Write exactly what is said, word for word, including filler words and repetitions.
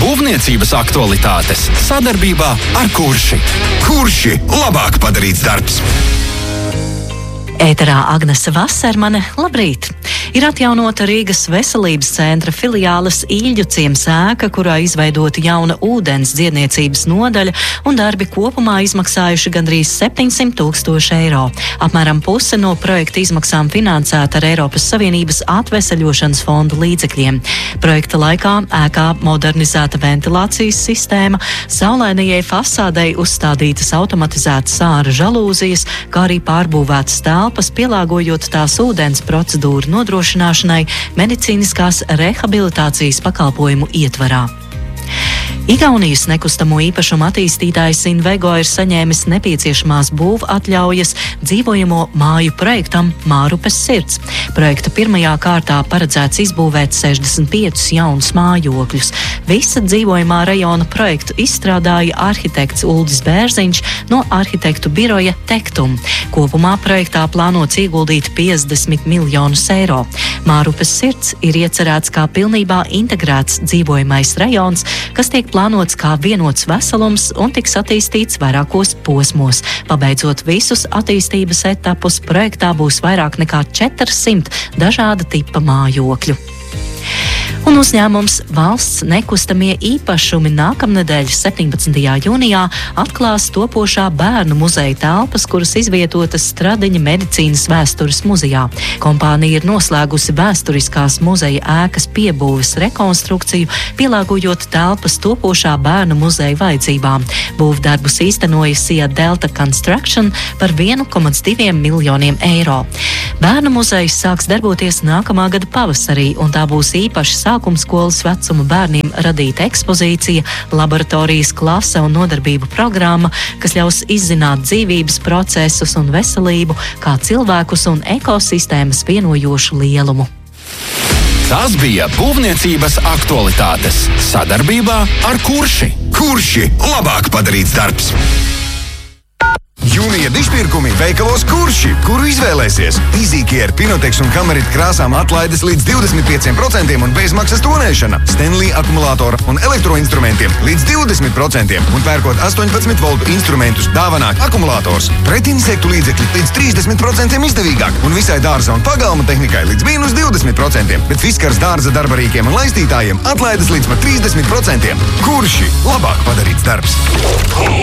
Būvniecības aktualitātes sadarbībā ar Kurši. Kurši – labāk padarīts darbs. Ēterā Agnese Vasermane, labrīt! Ir atjaunota Rīgas veselības centra filiāles Īļu ciems ēka, kurā izveidota jauna ūdens dziedniecības nodaļa, un darbi kopumā izmaksājuši gandrīz septiņsimt tūkstoši eiro. Apmēram puse no projekta izmaksām finansēta ar Eiropas Savienības atveseļošanas fondu līdzekļiem. Projekta laikā ēkā modernizēta ventilācijas sistēma, saulainajai fasādei uzstādītas automatizētas āra žalūzijas, kā arī pārbūvētas telpas, pielāgojot tās ūdens procedūru nodrošināšanai medicīniskās rehabilitācijas pakalpojumu ietvarā. Igaunijas nekustamo īpašumu attīstītājs Invego ir saņēmis nepieciešamās būv atļaujas dzīvojamo māju projektam Mārupes sirds. Projekta pirmajā kārtā paredzēts izbūvēt sešdesmit piecus jaunus mājokļus. Visa dzīvojamā rajona projektu izstrādāja arhitekts Uldis Bērziņš no arhitektu biroja Tektum. Kopumā projektā plānots ieguldīt piecdesmit miljonus eiro. Mārupes sirds ir iecerēts kā pilnībā integrēts dzīvojamais rajons, kas tiek plānots kā vienots veselums un tiks attīstīts vairākos posmos. Pabeidzot visus attīstības etapus, projektā būs vairāk nekā četrsimt dažāda tipa mājokļu. Un uzņēmums Valsts nekustamie īpašumi nākamnedēļ septiņpadsmitajā jūnijā atklās topošā bērnu muzeja telpas, kuras izvietotas Stradiņa medicīnas vēstures muzejā. Kompānija ir noslēgusi vēsturiskās muzeja ēkas piebūves rekonstrukciju, pielāgojot telpas topošā bērnu muzeja vajadzībām. Būvdarbus īstenoja Sija Delta Construction par vienu komats diviem miljoniem eiro. Bērnu muzejs sāks darboties nākamā gada pavasarī, un tā būs īpaši sākumskolas vecuma bērniem radīta ekspozīcija, laboratorijas klase un nodarbību programma, kas ļaus izzināt dzīvības procesus un veselību, kā cilvēkus un ekosistēmas vienojošu lielumu. Tas bija Būvniecības aktualitātes sadarbībā ar Kurši. Kurši – labāk padarīts darbs. Jūnija dižpirkumi veikalos Kurši, kuru izvēlēsies. Izīkie ar Pinotex un Kamerit krāsām atlaides līdz divdesmit pieciem procentiem un bezmaksas tonēšana. Stanley akumulātora un elektroinstrumentiem līdz divdesmit procentiem un pērkot astoņpadsmit voltu instrumentus dāvanā akumulātors. Pret insektu līdzekļi līdz trīsdesmit procentiem izdevīgāk un visai dārza un pagalma tehnikai līdz mīnus divdesmit procentiem, bet Fiskars dārza darbarīkiem un laistītājiem atlaides līdz pat trīsdesmit procentiem. Kurši – labāk padarīts darbs.